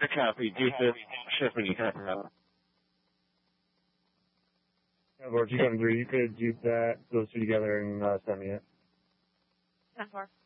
Copy. Deepest ship when you have it. Or if you come through, you could do that, those two together and send me it. 10-4.